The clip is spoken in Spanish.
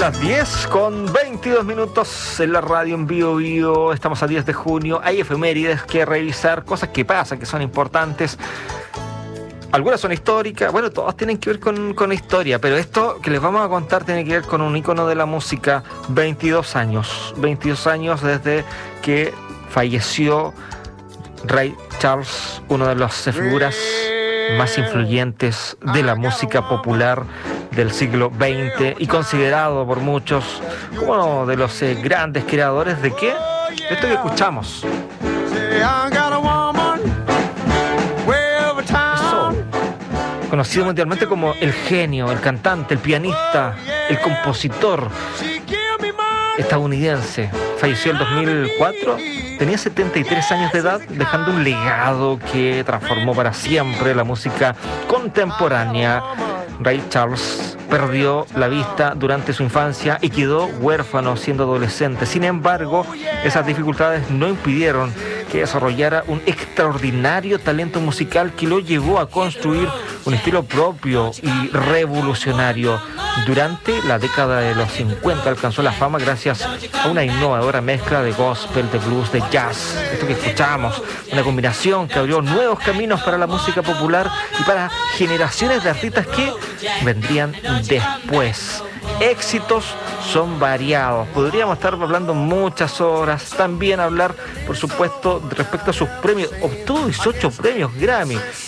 las 10 con 22 minutos en la radio en vivo. Estamos a 10 de junio. Hay efemérides que revisar, cosas que pasan, que son importantes. Algunas son históricas, bueno, todas tienen que ver con historia, pero esto que les vamos a contar tiene que ver con un ícono de la música. 22 años desde que falleció Ray Charles, uno de las figuras más influyentes de la música popular del siglo XX y considerado por muchos como uno de los grandes creadores de ¿qué? Esto que escuchamos. Eso, conocido mundialmente como el genio, el cantante, el pianista, el compositor estadounidense. Falleció en 2004, tenía 73 años de edad, dejando un legado que transformó para siempre la música contemporánea. Ray Charles perdió la vista durante su infancia y quedó huérfano siendo adolescente. Sin embargo, esas dificultades no impidieron que desarrollara un extraordinario talento musical que lo llevó a construir un estilo propio y revolucionario. Durante la década de los 50 alcanzó la fama gracias a una innovadora mezcla de gospel, de blues, de jazz. Esto que escuchamos, una combinación que abrió nuevos caminos para la música popular y para generaciones de artistas que vendrían después. Éxitos son variados. Podríamos estar hablando muchas horas. También hablar, por supuesto, respecto a sus premios. Obtuvo 18 premios Grammy.